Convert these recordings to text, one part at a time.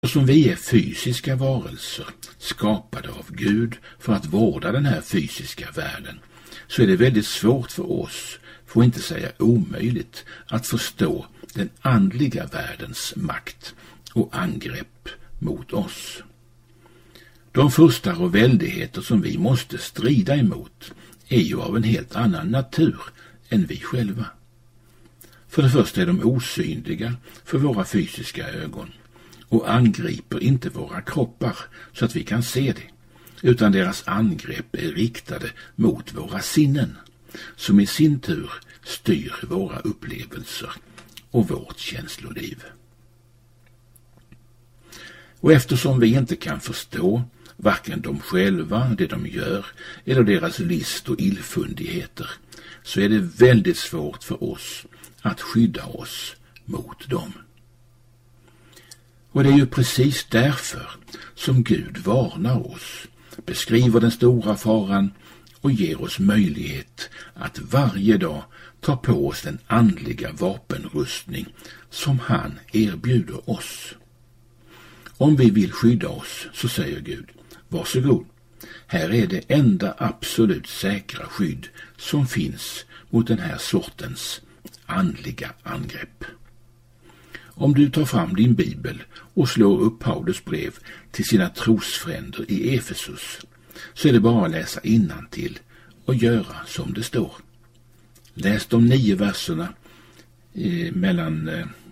Som vi är fysiska varelser, skapade av Gud för att vårda den här fysiska världen, så är det väldigt svårt för oss, för att inte säga omöjligt, att förstå den andliga världens makt och angrepp mot oss. De furstar och väldigheter som vi måste strida emot är ju av en helt annan natur än vi själva. För det första är de osynliga för våra fysiska ögon och angriper inte våra kroppar så att vi kan se det, utan deras angrepp är riktade mot våra sinnen, som i sin tur styr våra upplevelser och vårt känsloliv. Och eftersom vi inte kan förstå varken de själva, det de gör, eller deras list och illfundigheter, så är det väldigt svårt för oss att skydda oss mot dem. Och det är ju precis därför som Gud varnar oss, beskriver den stora faran och ger oss möjlighet att varje dag ta på oss den andliga vapenrustning som han erbjuder oss. Om vi vill skydda oss, så säger Gud, varsågod. Här är det enda absolut säkra skydd som finns mot den här sortens andliga angrepp. Om du tar fram din bibel och slår upp Paulus brev till sina trosfränder i Efesus, så är det bara att läsa innantill och göra som det står. Läs de 9 verserna mellan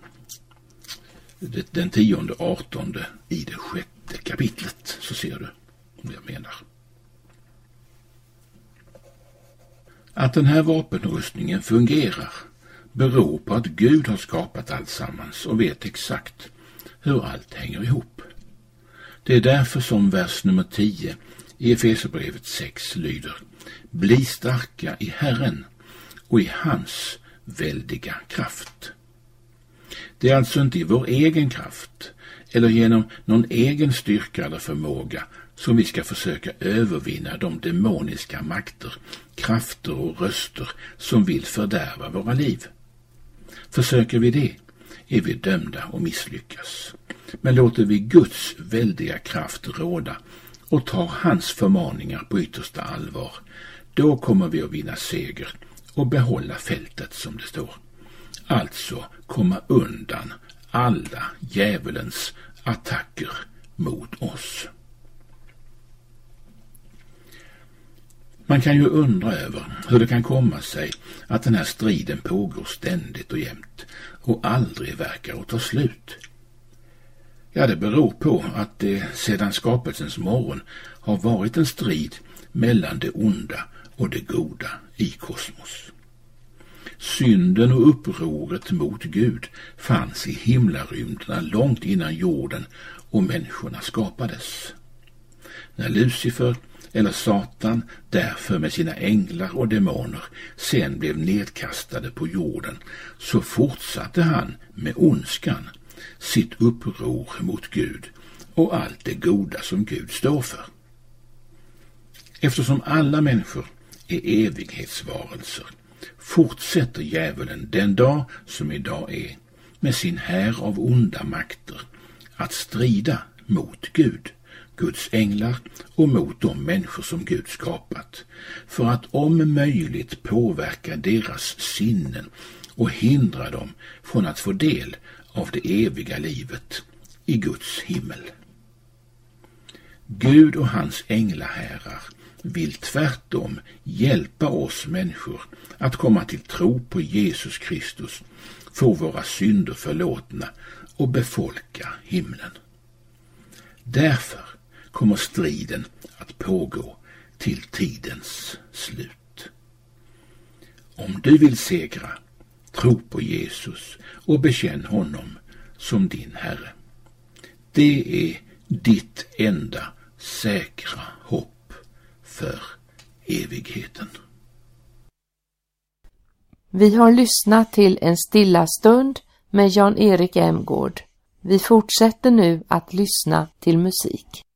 den 10:e och 18:e i det 6:e kapitlet, så ser du vad jag menar. Att den här vapenrustningen fungerar beror på att Gud har skapat alltsammans och vet exakt hur allt hänger ihop. Det är därför som vers nummer 10 i Efesierbrevet 6 lyder: Bli starka i Herren och i hans väldiga kraft. Det är alltså inte i vår egen kraft eller genom någon egen styrka eller förmåga som vi ska försöka övervinna de demoniska makter, krafter och röster som vill fördärva våra liv. Försöker vi det är vi dömda att misslyckas. Men låter vi Guds väldiga kraft råda och tar hans förmaningar på yttersta allvar, då kommer vi att vinna seger och behålla fältet som det står. Alltså komma undan alla djävulens attacker mot oss. Man kan ju undra över hur det kan komma sig att den här striden pågår ständigt och jämt och aldrig verkar att ta slut. Ja, det beror på att det sedan skapelsens morgon har varit en strid mellan det onda och det goda i kosmos. Synden och upproret mot Gud fanns i himlarymderna långt innan jorden och människorna skapades. När Lucifer eller Satan därför med sina änglar och demoner sen blev nedkastade på jorden, så fortsatte han med ondskan sitt uppror mot Gud och allt det goda som Gud står för. Eftersom alla människor är evighetsvarelser fortsätter djävulen den dag som idag är med sin här av onda makter att strida mot Gud, Guds änglar och mot de människor som Gud skapat, för att om möjligt påverka deras sinnen och hindra dem från att få del av det eviga livet i Guds himmel. Gud och hans änglaherrar vill tvärtom hjälpa oss människor att komma till tro på Jesus Kristus, få våra synder förlåtna och befolka himlen. Därför kommer striden att pågå till tidens slut. Om du vill segra, tro på Jesus och bekänn honom som din Herre. Det är ditt enda säkra hopp för evigheten. Vi har lyssnat till En stilla stund med Jan-Erik Emgård. Vi fortsätter nu att lyssna till musik.